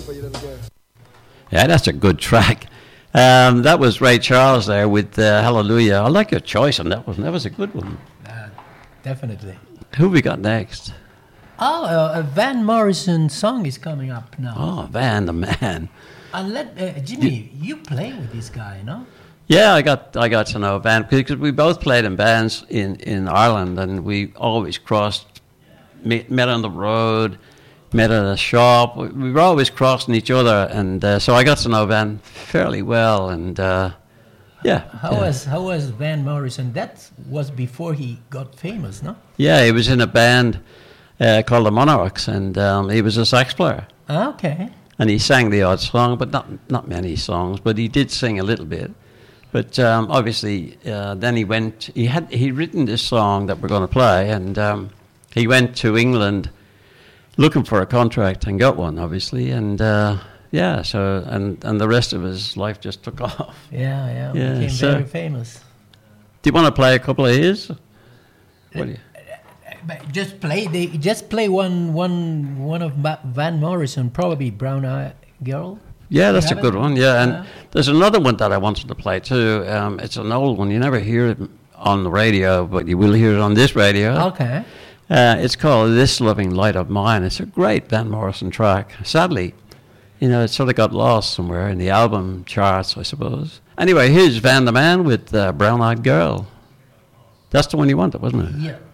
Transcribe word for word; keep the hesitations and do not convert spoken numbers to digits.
Yeah, that's a good track. Um, that was Ray Charles there with uh, Hallelujah. I like your choice on that one. That was a good one. Uh, definitely. Who we got next? Oh, uh, a Van Morrison song is coming up now. Oh, Van the man. And let uh, Jimmy, you play with this guy, no? Yeah, I got I got to know Van because we both played in bands in, in Ireland, and we always crossed, met, met on the road, met at a shop. We, we were always crossing each other, and uh, so I got to know Van fairly well. And uh, yeah, how yeah. was how was Van Morrison? That was before he got famous, no? Yeah, he was in a band uh, called the Monarchs, and um, he was a sax player. Okay. And he sang the odd song, but not not many songs. But he did sing a little bit. But um, obviously, uh, then he went. He had he written this song that we're going to play, and um, he went to England looking for a contract and got one, obviously. And uh, yeah, so and, and the rest of his life just took off. Yeah, yeah, yeah became so very famous. Do you want to play a couple of his? What do you? Just play. They just play one one one of Van Morrison, probably Brown Eyed Girl. Yeah, that's a good it? one, yeah. And yeah. there's another one that I wanted to play too. Um, it's an old one. You never hear it on the radio, but you will hear it on this radio. Okay. Uh, it's called This Loving Light of Mine. It's a great Van Morrison track. Sadly, you know, it sort of got lost somewhere in the album charts, I suppose. Anyway, here's Van the Man with uh, Brown Eyed Girl. That's the one you wanted, wasn't it? Yeah.